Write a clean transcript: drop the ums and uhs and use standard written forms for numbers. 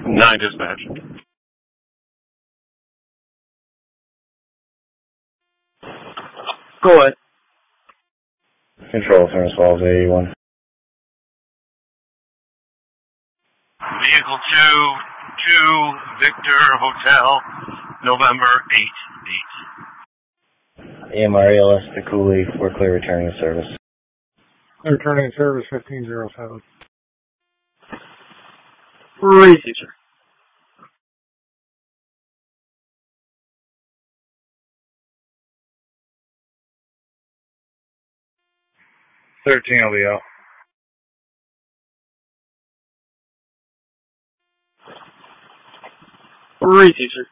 9 dispatch. Go ahead. Control, Thermos Falls 81. Vehicle 2, Victor Hotel, November 8. EMR ELS to Cooley, we're clear returning to service. Returning to service 1507. Receive, sir. LBL. Receive, sir.